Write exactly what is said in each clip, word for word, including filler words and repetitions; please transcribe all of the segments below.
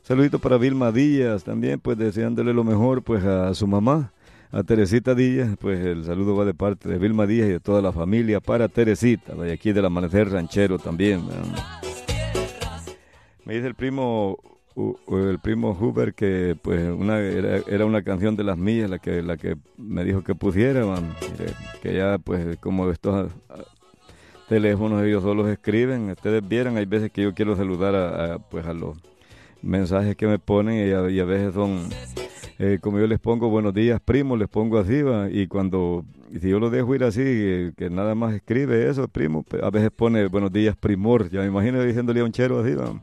Saludito para Vilma Díaz también, pues deseándole lo mejor pues a su mamá, a Teresita Díaz, pues el saludo va de parte de Vilma Díaz y de toda la familia para Teresita, de aquí del Amanecer Ranchero también. ¿Verdad? Me dice el primo uh, el primo Huber que pues una era, era una canción de las mías la que la que me dijo que pusiera, man, que ya pues como estos uh, teléfonos ellos solo escriben, ustedes vieran, hay veces que yo quiero saludar a, a pues a los mensajes que me ponen y a, y a veces son, eh, como yo les pongo buenos días primo, les pongo así, va, y cuando, y si yo lo dejo ir así, eh, que nada más escribe eso, primo, a veces pone buenos días primor, ya me imagino diciéndole a un chero así, va.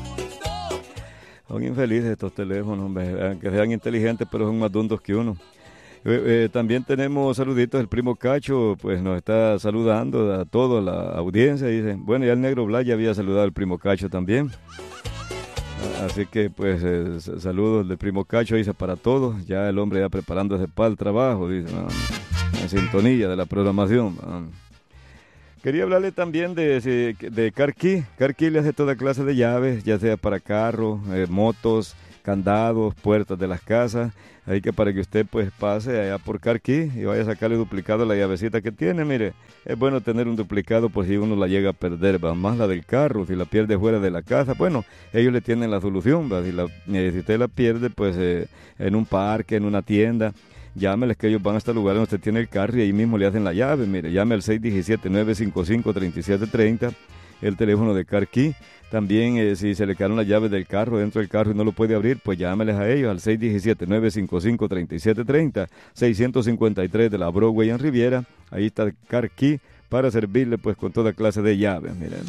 Son infelices estos teléfonos, hombre, que sean inteligentes, pero son más dundos que uno. Eh, eh, también tenemos saluditos, el primo Cacho, pues nos está saludando a toda la audiencia, y dice, bueno, ya el Negro Blas ya había saludado al primo Cacho también. Así que pues eh, saludos del primo Cacho, dice, para todos, ya el hombre ya preparándose para el trabajo, dice, ¿no? En sintonía de la programación. ¿No? Quería hablarle también de, de, de Car Key. Car Key le hace toda clase de llaves, ya sea para carros, eh, motos, candados, puertas de las casas. Ahí que para que usted pues pase allá por Car Key y vaya a sacarle duplicado la llavecita que tiene. Mire, es bueno tener un duplicado por si uno la llega a perder, va, más la del carro, si la pierde fuera de la casa. Bueno, ellos le tienen la solución, va, si, la, eh, si usted la pierde pues eh, en un parque, en una tienda, llámeles que ellos van hasta el lugar donde usted tiene el carro y ahí mismo le hacen la llave. Mire, llame al seis uno siete, nueve cinco cinco, tres siete tres cero, el teléfono de Car Key. También eh, si se le quedaron las llaves del carro dentro del carro y no lo puede abrir, pues llámeles a ellos al seis uno siete, nueve cinco cinco, tres siete tres cero, seiscientos cincuenta y tres de la Broadway en Riviera. Ahí está Car Key para servirle pues con toda clase de llaves, miren.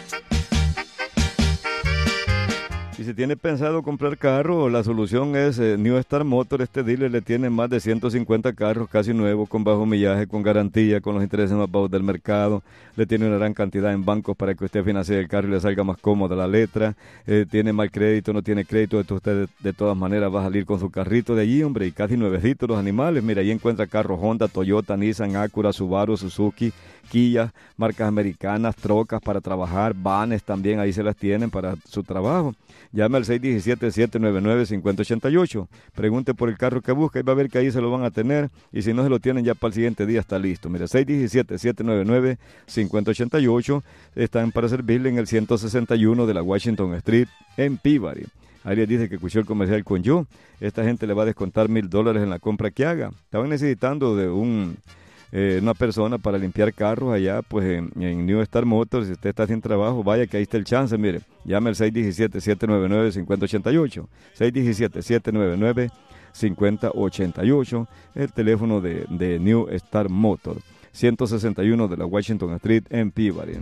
Si se tiene pensado comprar carro, la solución es eh, New Star Motor. Este dealer le tiene más de ciento cincuenta carros casi nuevos, con bajo millaje, con garantía, con los intereses más bajos del mercado. Le tiene una gran cantidad en bancos para que usted financie el carro y le salga más cómoda la letra. Eh, tiene mal crédito, no tiene crédito, entonces usted de, de todas maneras va a salir con su carrito de allí, hombre, y casi nuevecitos los animales. Mira, ahí encuentra carros Honda, Toyota, Nissan, Acura, Subaru, Suzuki, Kia, marcas americanas, trocas para trabajar, vanes también, ahí se las tienen para su trabajo. Llame al seis uno siete, siete nueve nueve, cinco cero ocho ocho. Pregunte por el carro que busca y va a ver que ahí se lo van a tener. Y si no se lo tienen, ya para el siguiente día está listo. Mira, seis uno siete, siete nueve nueve, cinco cero ocho ocho. Están para servirle en el ciento sesenta y uno de la Washington Street en Peabody. Ahí les dice que escuchó el comercial con yo. Esta gente le va a descontar mil dólares en la compra que haga. Estaban necesitando de un... Eh, una persona para limpiar carros allá pues en, en New Star Motors. Si usted está sin trabajo, vaya que ahí está el chance. Mire, llame al seis uno siete, siete nueve nueve, cinco cero ocho ocho, seis uno siete, siete nueve nueve, cinco cero ocho ocho, el teléfono de, de New Star Motors, ciento sesenta y uno de la Washington Street en Peabody.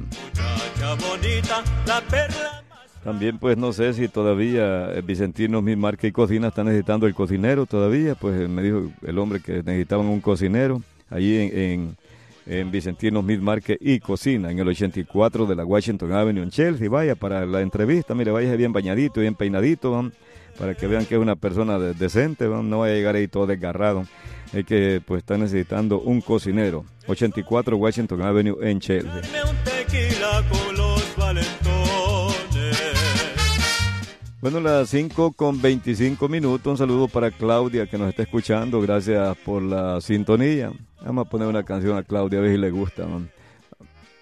También pues no sé si todavía Vicentino Mi Marca y Cocina está necesitando el cocinero todavía. Pues me dijo el hombre que necesitaban un cocinero allí en, en, en Vicentino Smith Market y Cocina, en el ochenta y cuatro de la Washington Avenue en Chelsea. Vaya para la entrevista, mire, vaya bien bañadito, bien peinadito, ¿van? Para que vean que es una persona de, decente, ¿van? No vaya a llegar ahí todo desgarrado. Es que pues está necesitando un cocinero. ochenta y cuatro Washington Avenue en Chelsea. Bueno, las cinco con veinticinco minutos, un saludo para Claudia que nos está escuchando, gracias por la sintonía. Vamos a poner una canción a Claudia, a ver si le gusta, man.